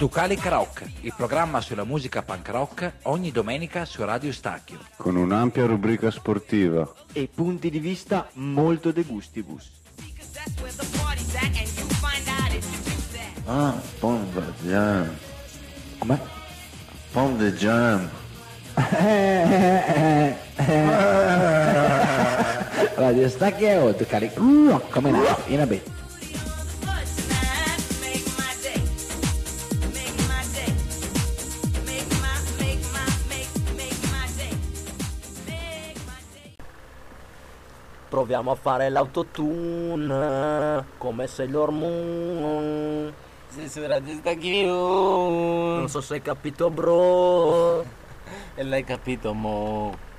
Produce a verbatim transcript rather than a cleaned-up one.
Ducali Karaoke, il programma sulla musica punk rock ogni domenica su Radio Stacchio. Con un'ampia rubrica sportiva. E punti di vista molto de gustibus. Ah, Pond the Jam. Come? Pond the Jam. Radio Stacchio, Ducali uh, come no, in a bit. Proviamo a fare l'autotune come Sailor Moon. Sei su Radio Stacchio. Non so se hai capito, bro. E l'hai capito, mo.